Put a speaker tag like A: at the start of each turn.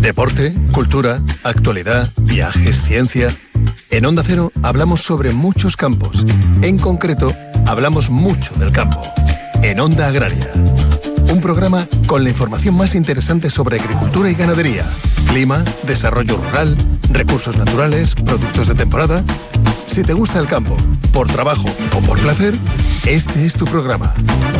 A: Deporte, cultura, actualidad, viajes, ciencia. En Onda Cero hablamos sobre muchos campos. En concreto, hablamos mucho del campo. En Onda Agraria. Un programa con la información más interesante sobre agricultura y ganadería, clima, desarrollo rural, recursos naturales, productos de temporada. Si te gusta el campo, por trabajo o por placer, este es tu programa.